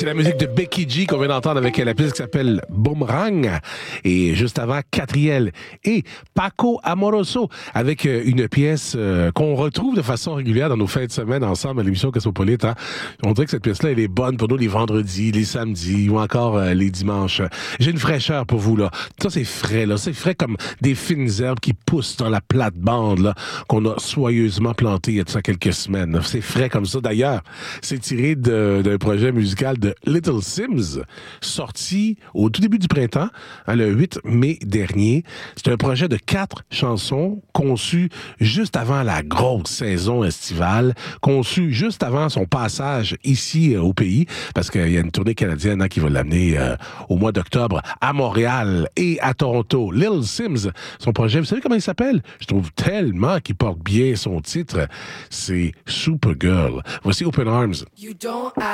C'est la musique de Becky G qu'on vient d'entendre avec la pièce qui s'appelle Boomerang. Et juste avant, Catriel et Paco Amoroso avec une pièce qu'on retrouve de façon régulière dans nos fins de semaine ensemble à l'émission Cosmopolite. Hein? On dirait que cette pièce-là, elle est bonne pour nous les vendredis, les samedis ou encore les dimanches. J'ai une fraîcheur pour vous, là. Ça, c'est frais, là. C'est frais comme des fines herbes qui poussent dans la plate-bande, là, qu'on a soyeusement plantée il y a de ça quelques semaines. C'est frais comme ça. D'ailleurs, c'est tiré d'un projet musical de Little Simz, sorti au tout début du printemps, hein, le 8 mai dernier. C'est un projet de 4 chansons conçues juste avant la grosse saison estivale, conçues juste avant son passage ici au pays, parce qu'il y a une tournée canadienne hein, qui va l'amener au mois d'octobre à Montréal et à Toronto. Little Simz, son projet, vous savez comment il s'appelle? Je trouve tellement qu'il porte bien son titre. C'est Supergirl. Voici Open Arms. You don't